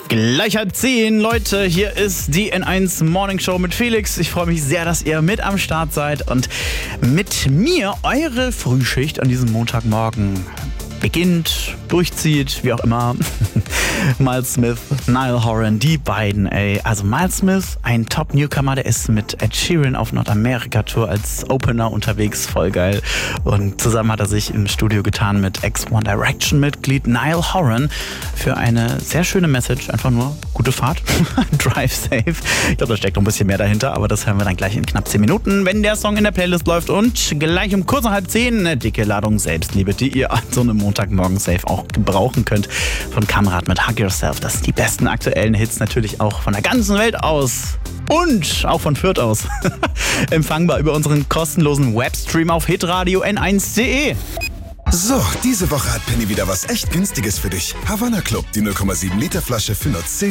Gleich 9:30, Leute, hier ist die N1 Morning Show mit Felix. Ich freue mich sehr, dass ihr mit am Start seid und mit mir eure Frühschicht an diesem Montagmorgen beginnt, durchzieht, wie auch immer. Miles Smith, Niall Horan, die beiden, ey. Also Miles Smith, ein Top-Newcomer, der ist mit Ed Sheeran auf Nordamerika-Tour als Opener unterwegs, voll geil. Und zusammen hat er sich im Studio getan mit Ex-One Direction-Mitglied Niall Horan für eine sehr schöne Message, einfach nur gute Fahrt, drive safe. Ich glaube, da steckt noch ein bisschen mehr dahinter, aber das hören wir dann gleich in knapp 10 Minuten, wenn der Song in der Playlist läuft. Und gleich um kurz nach 9:30 eine dicke Ladung Selbstliebe, die ihr an so einem Montagmorgen safe auch gebrauchen könnt. Von Kamerad mit Hug Yourself. Das sind die besten aktuellen Hits natürlich auch von der ganzen Welt aus. Und auch von Fürth aus. Empfangbar über unseren kostenlosen Webstream auf hitradio n1.de. So, diese Woche hat Penny wieder was echt Günstiges für dich. Havanna Club, die 0,7 Liter Flasche für nur 10